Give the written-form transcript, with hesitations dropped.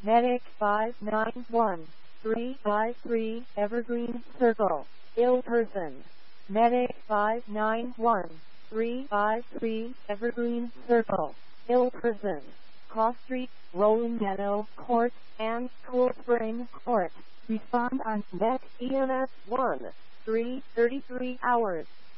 Medic 591353 Evergreen Circle, ill person. Medic 591353 Evergreen Circle, ill person. Cross Street, Rolling Meadow Court, and Cool Spring Court. Respond on Net EMS 1, 3:33 hours.